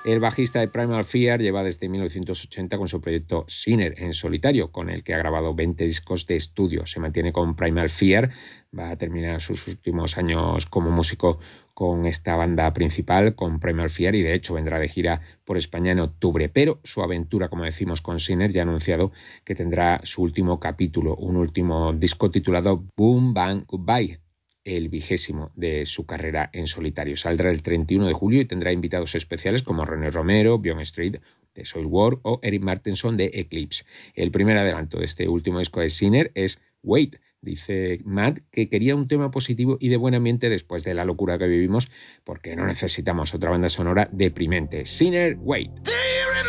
El bajista de Primal Fear lleva desde 1980 con su proyecto Sinner en solitario, con el que ha grabado 20 discos de estudio. Se mantiene con Primal Fear, va a terminar sus últimos años como músico con esta banda principal, con Primal Fear, y de hecho vendrá de gira por España en octubre. Pero su aventura, como decimos, con Sinner ya ha anunciado que tendrá su último capítulo, un último disco titulado Boom Bang Goodbye, el 20º de su carrera en solitario. Saldrá el 31 de julio y tendrá invitados especiales como René Romero, Björn Street de Soilwork o Eric Martenson de Eclipse. El primer adelanto de este último disco de Sinner es Wait. Dice Matt que quería un tema positivo y de buen ambiente después de la locura que vivimos, porque no necesitamos otra banda sonora deprimente. Sinner, Wait.